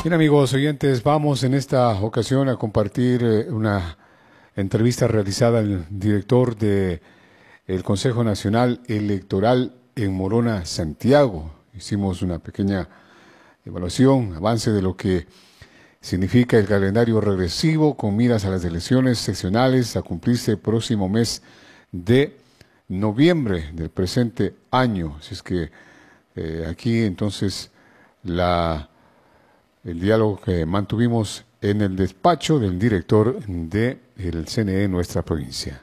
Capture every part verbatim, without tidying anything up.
Bien, amigos oyentes, vamos en esta ocasión a compartir eh, una entrevista realizada al director del Consejo Nacional Electoral en Morona, Santiago. Hicimos una pequeña evaluación, avance de lo que significa el calendario regresivo con miras a las elecciones seccionales a cumplirse el próximo mes de noviembre del presente año. Así es que eh, aquí entonces la... el diálogo que mantuvimos en el despacho del director del C N E en nuestra provincia.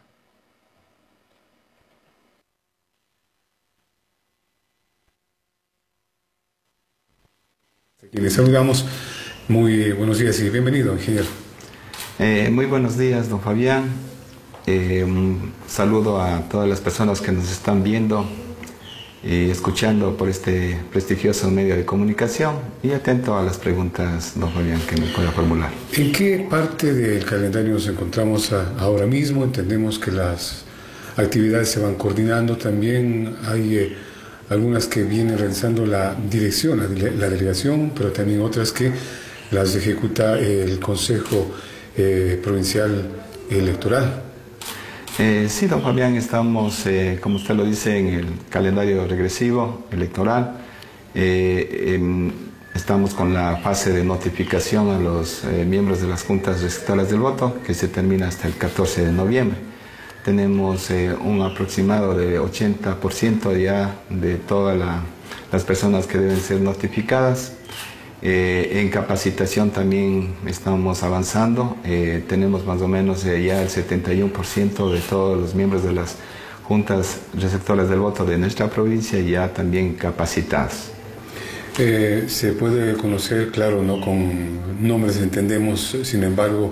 Aquí les saludamos. Muy buenos días y bienvenido, ingeniero. Eh, muy buenos días, don Fabián. Eh, un saludo a todas las personas que nos están viendo y escuchando por este prestigioso medio de comunicación, y atento a las preguntas, don Fabián, que me pueda formular. ¿En qué parte del calendario nos encontramos a, ahora mismo? Entendemos que las actividades se van coordinando. También hay eh, algunas que viene realizando la dirección, la, la delegación, pero también otras que las ejecuta el Consejo eh, Provincial Electoral. Eh, sí, don Fabián, estamos, eh, como usted lo dice, en el calendario regresivo electoral. Eh, en, estamos con la fase de notificación a los eh, miembros de las juntas receptoras del voto, que se termina hasta el catorce de noviembre. Tenemos eh, un aproximado de ochenta por ciento ya de todas la, las personas que deben ser notificadas. Eh, en capacitación también estamos avanzando, eh, tenemos más o menos eh, ya el setenta y uno por ciento de todos los miembros de las juntas receptoras del voto de nuestra provincia ya también capacitados. Eh, se puede conocer, claro, no con nombres entendemos, sin embargo,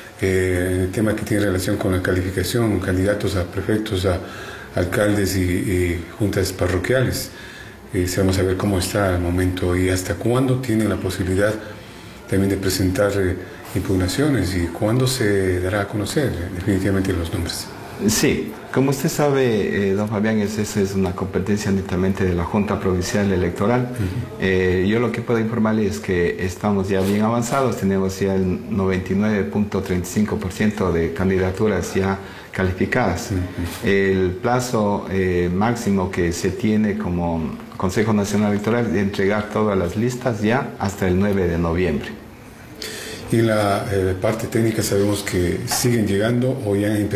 eh, el tema que tiene relación con la calificación, candidatos a prefectos, a alcaldes y, y juntas parroquiales. Eh, vamos a ver cómo está el momento y hasta cuándo tienen la posibilidad también de presentar eh, impugnaciones y cuándo se dará a conocer eh, definitivamente los nombres. Sí, como usted sabe, eh, don Fabián, esa es, es una competencia netamente de la Junta Provincial Electoral. Uh-huh. eh, yo lo que puedo informarle es que estamos ya bien avanzados, tenemos ya el noventa y nueve punto treinta y cinco por ciento de candidaturas ya calificadas. Uh-huh. El plazo eh, máximo que se tiene como Consejo Nacional Electoral de entregar todas las listas ya hasta el nueve de noviembre. Y la eh, parte técnica sabemos que siguen llegando o ya han empezado